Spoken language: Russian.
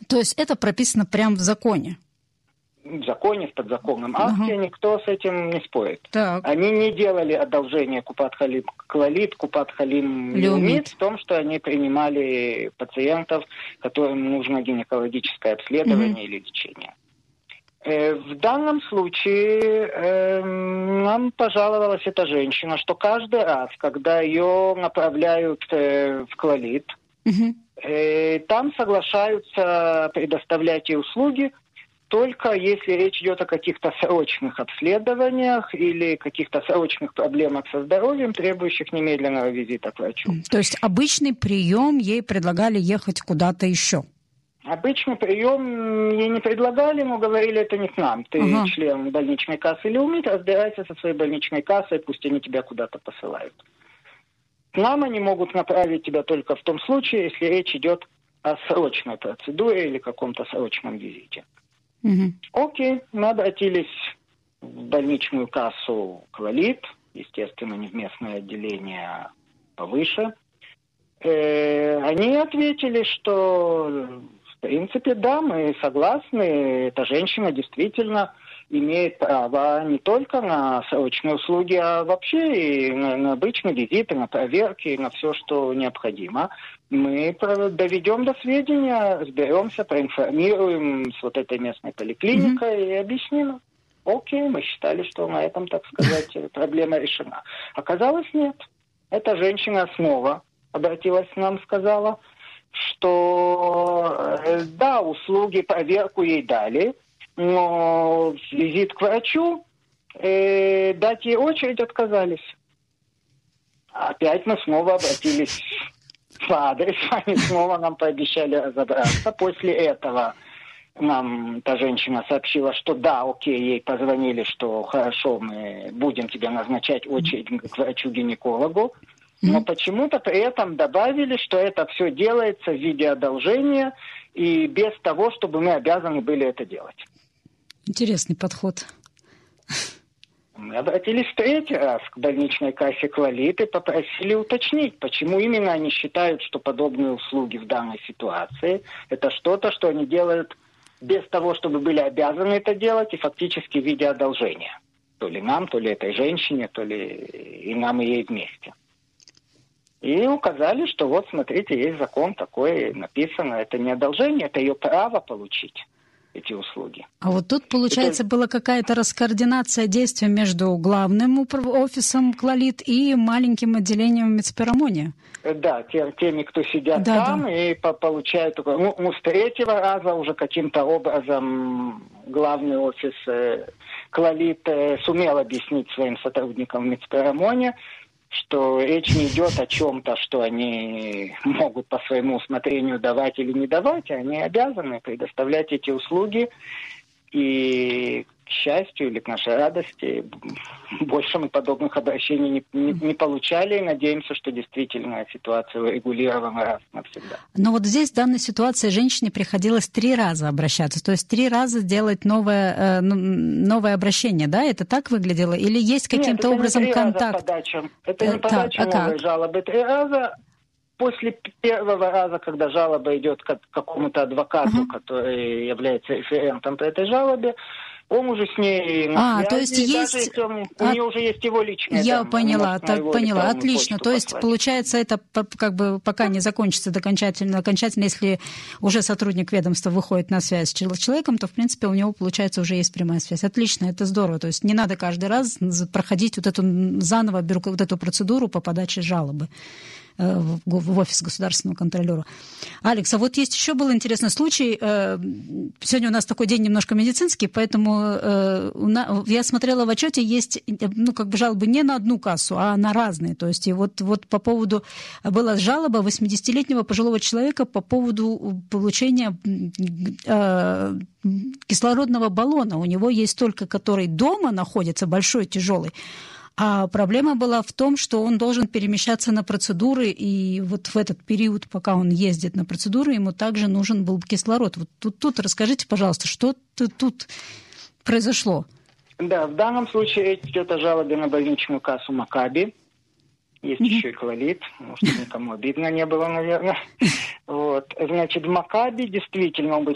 То есть это прописано прямо в законе? В законе, в подзаконном акте, никто с этим не спорит. Так. Они не делали одолжение Купат-Халим Клалит, Купат-Халим Леумид в том, что они принимали пациентов, которым нужно гинекологическое обследование или лечение. В данном случае нам пожаловалась эта женщина, что каждый раз, когда ее направляют в Клалит, там соглашаются предоставлять ей услуги, только если речь идет о каких-то срочных обследованиях или каких-то срочных проблемах со здоровьем, требующих немедленного визита к врачу. То есть обычный прием ей предлагали ехать куда-то еще? Обычный прием ей не предлагали, но говорили, это не к нам. Ты член больничной кассы Леумид, разбирайся со своей больничной кассой, пусть они тебя куда-то посылают. К нам они могут направить тебя только в том случае, если речь идет о срочной процедуре или каком-то срочном визите. Окей, мы обратились в больничную кассу Клалит, естественно, не в местное отделение, а повыше. Они ответили, что в принципе, да, мы согласны, эта женщина действительно имеет право не только на срочные услуги, а вообще и на обычные визиты, на проверки, на все, что необходимо. Мы доведем до сведения, разберемся, проинформируем с вот этой местной поликлиникой и объясним. Окей, мы считали, что на этом, так сказать, проблема решена. Оказалось, нет. Эта женщина снова обратилась к нам, сказала, что да, услуги, проверку ей дали, но визит к врачу дать ей очередь отказались. Опять мы снова обратились в адрес, они снова нам пообещали разобраться. После этого нам та женщина сообщила, что да, окей, ей позвонили, что хорошо, мы будем тебе назначать очередь к врачу-гинекологу. Но почему-то при этом добавили, что это все делается в виде одолжения и без того, чтобы мы обязаны были это делать. Интересный подход. Мы обратились в третий раз к больничной кассе Клалит и попросили уточнить, почему именно они считают, что подобные услуги в данной ситуации это что-то, что они делают без того, чтобы были обязаны это делать, и фактически в виде одолжения. То ли нам, то ли этой женщине, то ли и нам, и ей вместе. И указали, что вот, смотрите, есть закон такой, написано, это не одолжение, это ее право получить эти услуги. А вот тут, получается, была какая-то раскоординация действий между главным офисом Клалит и маленьким отделением Мецперамония. Да, теми, кто сидят там и получают... Ну, с третьего раза уже каким-то образом главный офис Клалит сумел объяснить своим сотрудникам Мецперамония, что речь не идет о чем-то, что они могут по своему усмотрению давать или не давать, а они обязаны предоставлять эти услуги. И, к счастью или к нашей радости, больше мы подобных обращений не получали. И надеемся, что действительно ситуация урегулирована раз навсегда. Но вот здесь в данной ситуации женщине приходилось 3 раза обращаться, то есть 3 раза делать новое обращение, да? Это так выглядело? Или есть каким-то образом контакт? Это не подача новой жалобы. 3 раза. После первого раза, когда жалоба идет к какому-то адвокату, который является референтом по этой жалобе, он уже с ней на связи, то есть есть... даже если у нее уже есть его личная Я поняла, отлично. То есть, получается, это как бы пока не закончится окончательно, если уже сотрудник ведомства выходит на связь с человеком, то, в принципе, у него, получается, уже есть прямая связь. Отлично, это здорово. То есть не надо каждый раз проходить вот эту заново вот эту процедуру по подаче жалобы в офис государственного контролера. Алекс, а вот есть еще был интересный случай. Сегодня у нас такой день немножко медицинский, поэтому я смотрела в отчете, есть жалобы не на одну кассу, а на разные. То есть и вот по поводу... Была жалоба 80-летнего пожилого человека по поводу получения кислородного баллона. У него есть только, который дома находится, большой, тяжелый. А проблема была в том, что он должен перемещаться на процедуры, и вот в этот период, пока он ездит на процедуры, ему также нужен был кислород. Вот тут расскажите, пожалуйста, что тут произошло? Да, в данном случае речь идет о жалобе на больничную кассу Макаби. Есть еще и Клалит, может, никому обидно не было, наверное. Значит, в Макаби действительно